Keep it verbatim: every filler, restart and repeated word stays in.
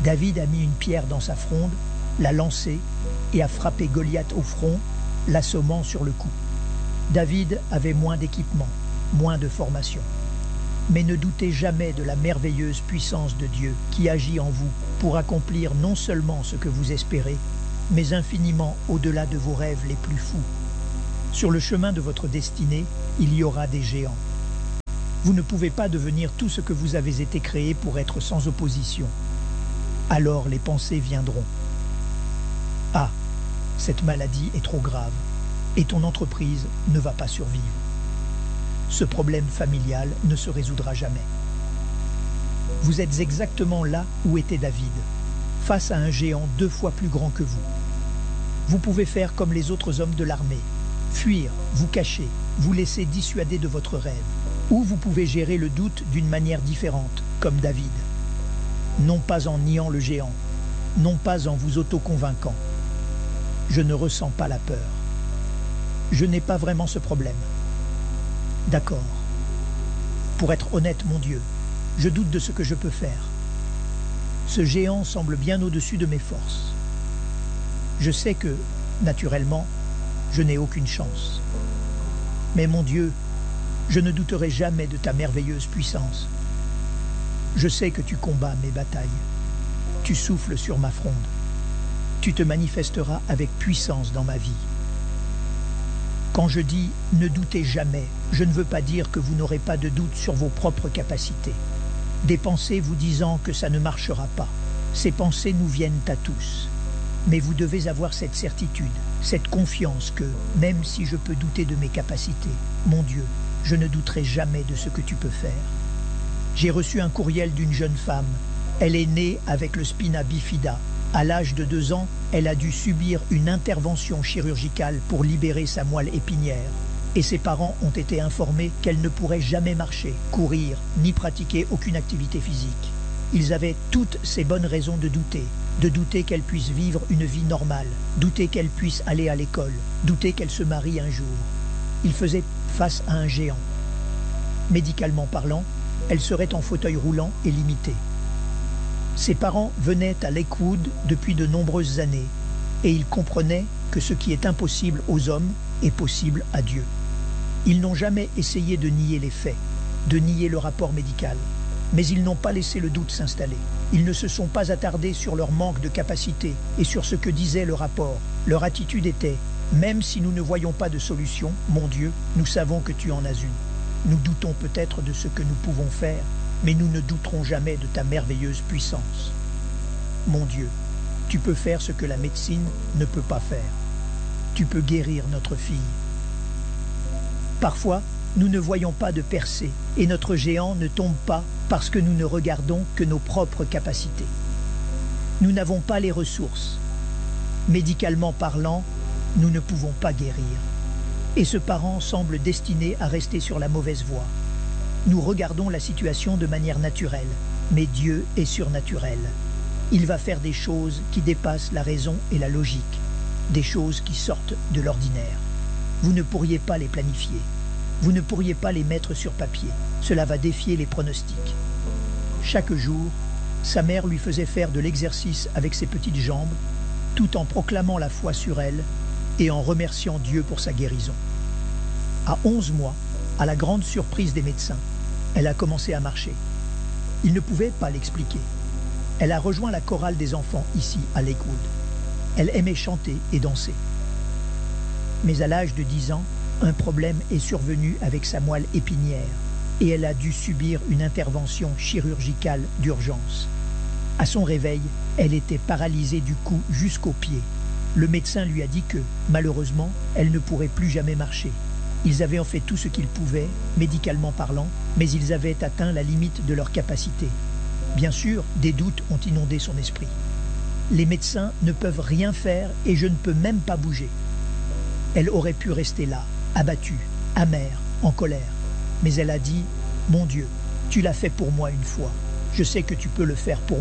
David a mis une pierre dans sa fronde, l'a lancée et a frappé Goliath au front, l'assommant sur le cou. David avait moins d'équipement, moins de formation. Mais ne doutez jamais de la merveilleuse puissance de Dieu qui agit en vous pour accomplir non seulement ce que vous espérez, mais infiniment au-delà de vos rêves les plus fous. Sur le chemin de votre destinée, il y aura des géants. Vous ne pouvez pas devenir tout ce que vous avez été créé pour être sans opposition. Alors les pensées viendront. Ah, cette maladie est trop grave et ton entreprise ne va pas survivre. Ce problème familial ne se résoudra jamais. Vous êtes exactement là où était David, face à un géant deux fois plus grand que vous. Vous pouvez faire comme les autres hommes de l'armée, fuir, vous cacher, vous laisser dissuader de votre rêve, ou vous pouvez gérer le doute d'une manière différente, comme David. Non pas en niant le géant, non pas en vous auto-convainquant. Je ne ressens pas la peur. Je n'ai pas vraiment ce problème. D'accord. Pour être honnête, mon Dieu, je doute de ce que je peux faire. Ce géant semble bien au-dessus de mes forces. Je sais que, naturellement, je n'ai aucune chance. Mais mon Dieu, je ne douterai jamais de ta merveilleuse puissance. Je sais que tu combats mes batailles. Tu souffles sur ma fronde. Tu te manifesteras avec puissance dans ma vie. Quand je dis « ne doutez jamais », je ne veux pas dire que vous n'aurez pas de doute sur vos propres capacités. Des pensées vous disant que ça ne marchera pas. Ces pensées nous viennent à tous. Mais vous devez avoir cette certitude, cette confiance que, même si je peux douter de mes capacités, mon Dieu, je ne douterai jamais de ce que tu peux faire. J'ai reçu un courriel d'une jeune femme. Elle est née avec le spina bifida. À l'âge de deux ans, elle a dû subir une intervention chirurgicale pour libérer sa moelle épinière. Et ses parents ont été informés qu'elle ne pourrait jamais marcher, courir, ni pratiquer aucune activité physique. Ils avaient toutes ces bonnes raisons de douter, de douter qu'elle puisse vivre une vie normale, douter qu'elle puisse aller à l'école, douter qu'elle se marie un jour. Ils faisaient face à un géant. Médicalement parlant, elle serait en fauteuil roulant et limitée. Ses parents venaient à Lakewood depuis de nombreuses années et ils comprenaient que ce qui est impossible aux hommes est possible à Dieu. Ils n'ont jamais essayé de nier les faits, de nier le rapport médical, mais ils n'ont pas laissé le doute s'installer. Ils ne se sont pas attardés sur leur manque de capacité et sur ce que disait le rapport. Leur attitude était « Même si nous ne voyons pas de solution, mon Dieu, nous savons que tu en as une. Nous doutons peut-être de ce que nous pouvons faire, mais nous ne douterons jamais de ta merveilleuse puissance. Mon Dieu, tu peux faire ce que la médecine ne peut pas faire. Tu peux guérir notre fille. Parfois, nous ne voyons pas de percée et notre géant ne tombe pas parce que nous ne regardons que nos propres capacités. Nous n'avons pas les ressources. Médicalement parlant, nous ne pouvons pas guérir. Et ce parent semble destiné à rester sur la mauvaise voie. Nous regardons la situation de manière naturelle, mais Dieu est surnaturel. Il va faire des choses qui dépassent la raison et la logique, des choses qui sortent de l'ordinaire. Vous ne pourriez pas les planifier. Vous ne pourriez pas les mettre sur papier. Cela va défier les pronostics. Chaque jour, sa mère lui faisait faire de l'exercice avec ses petites jambes, tout en proclamant la foi sur elle et en remerciant Dieu pour sa guérison. À onze mois, à la grande surprise des médecins, elle a commencé à marcher. Ils ne pouvaient pas l'expliquer. Elle a rejoint la chorale des enfants ici, à Lakewood. Elle aimait chanter et danser. Mais à l'âge de dix ans, un problème est survenu avec sa moelle épinière et elle a dû subir une intervention chirurgicale d'urgence. À son réveil, elle était paralysée du cou jusqu'aux pieds. Le médecin lui a dit que, malheureusement, elle ne pourrait plus jamais marcher. Ils avaient en fait tout ce qu'ils pouvaient, médicalement parlant, mais ils avaient atteint la limite de leur capacité. Bien sûr, des doutes ont inondé son esprit. Les médecins ne peuvent rien faire et je ne peux même pas bouger. Elle aurait pu rester là, abattue, amère, en colère. Mais elle a dit « Mon Dieu, tu l'as fait pour moi une fois. Je sais que tu peux le faire pour